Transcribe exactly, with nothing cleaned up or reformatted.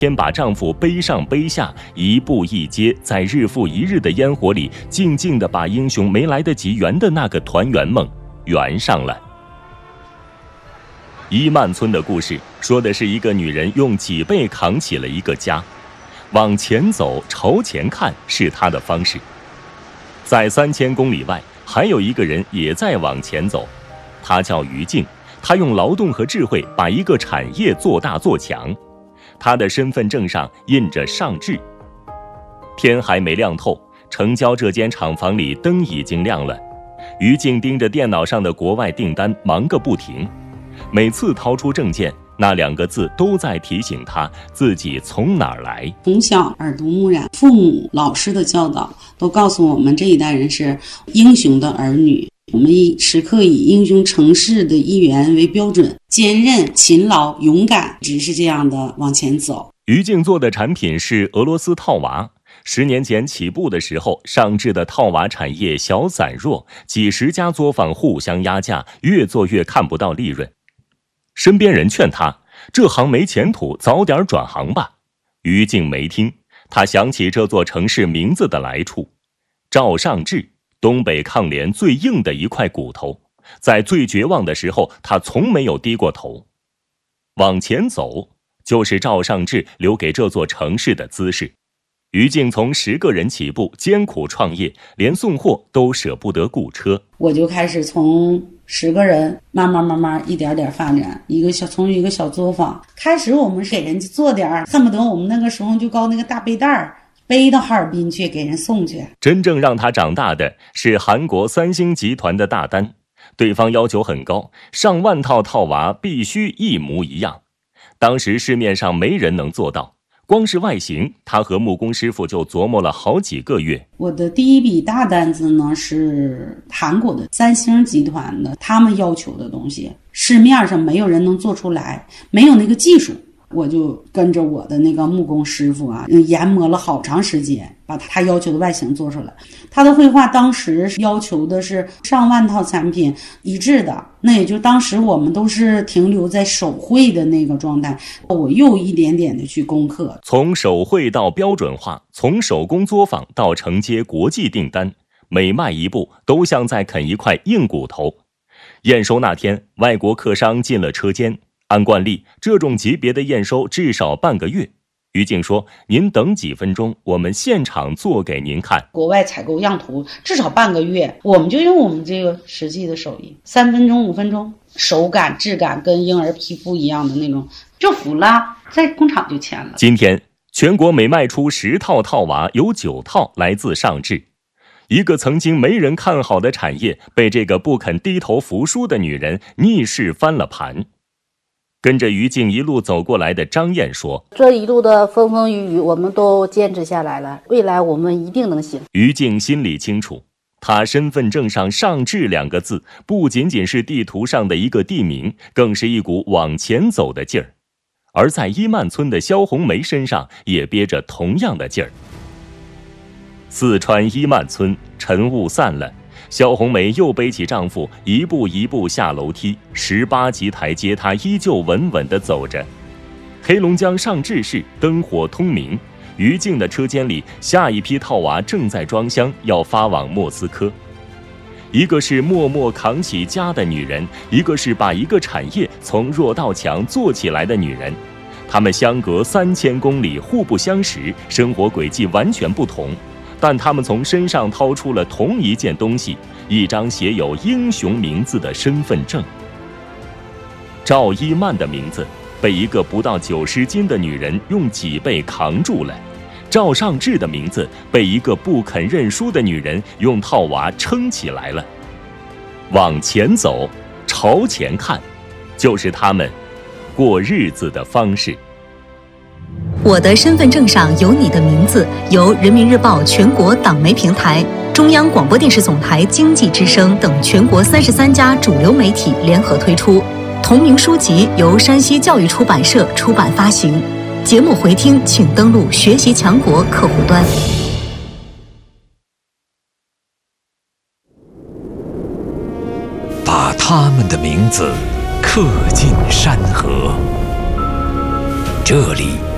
天把丈夫背上背下，一步一阶，在日复一日的烟火里，静静地把英雄没来得及圆的那个团圆梦圆上了。伊曼村的故事说的是一个女人用脊背扛起了一个家，往前走，朝前看是她的方式。在三千公里外，还有一个人也在往前走，他叫于静，他用劳动和智慧把一个产业做大做强。他的身份证上印着上智。天还没亮透，城郊这间厂房里灯已经亮了。于静盯着电脑上的国外订单忙个不停，每次掏出证件，那两个字都在提醒他自己从哪儿来。 从小耳濡目染，父母老师的教导都告诉我们，这一代人是英雄的儿女，我们时刻以英雄成事的一员为标准，坚韧、勤劳、勇敢，只是这样的往前走。 于静做的产品是俄罗斯套娃，十年前起步的时候，上智的套娃产业小散弱，几十家作坊互相压价，越做越看不到利润。身边人劝他，这行没前途，早点转行吧。于静没听，他想起这座城市名字的来处，赵尚志，东北抗联最硬的一块骨头，在最绝望的时候，他从没有低过头。往前走，就是赵尚志留给这座城市的姿势。于静从十个人起步，艰苦创业，连送货都舍不得雇车。 我就开始从十个人慢慢慢慢一点点发展，一个小从一个小作坊开始，我们给人家做点，恨不得我们那个时候就搞那个大背带背到哈尔滨去给人送去。 真正让他长大的是韩国三星集团的大单，对方要求很高，上万套套娃必须一模一样。当时市面上没人能做到，光是外形，他和木工师傅就琢磨了好几个月。 我的第一笔大单子呢是韩国的三星集团的，他们要求的东西市面上没有人能做出来，没有那个技术。我就跟着我的那个木工师傅啊，研磨了好长时间，把他要求的外形做出来。他的绘画当时要求的是上万套产品一致的，那也就当时我们都是停留在手绘的那个状态。我又一点点的去攻克， 从手绘到标准化，从手工作坊到承接国际订单，每迈一步都像在啃一块硬骨头。验收那天，外国客商进了车间，按惯例，这种级别的验收至少半个月。于静说，您等几分钟，我们现场做给您看。 国外采购样图至少半个月，我们就用我们这个实际的手艺，三分钟五分钟，手感质感跟婴儿皮肤一样的那种，就服了，在工厂就签了。 今天全国每卖出十套套娃，有九套来自上智。一个曾经没人看好的产业，被这个不肯低头服输的女人逆势翻了盘。跟着于静一路走过来的张燕说， 这一路的风风雨雨我们都坚持下来了，未来我们一定能行。 于静心里清楚，她身份证上上智两个字不仅仅是地图上的一个地名，更是一股往前走的劲儿。而在伊曼村的肖红梅身上也憋着同样的劲儿。四川伊曼村，晨雾散了，肖红梅又背起丈夫，一步一步下楼梯，十八级台阶她依旧稳稳地走着。黑龙江上智市灯火通明，于静的车间里，下一批套娃正在装箱，要发往莫斯科。一个是默默扛起家的女人，一个是把一个产业从弱到强做起来的女人。她们相隔三千公里，互不相识，生活轨迹完全不同，但他们从身上掏出了同一件东西，一张写有英雄名字的身份证。赵一曼的名字被一个不到九十斤的女人用脊背扛住了，赵尚志的名字被一个不肯认输的女人用套娃撑起来了。往前走，朝前看，就是他们过日子的方式。 我的身份证上有你的名字，由人民日报全国党媒平台、中央广播电视总台经济之声等全国三十三家主流媒体联合推出。同名书籍由山西教育出版社出版发行。节目回听请登录学习强国客户端。 把他们的名字刻进山河，这里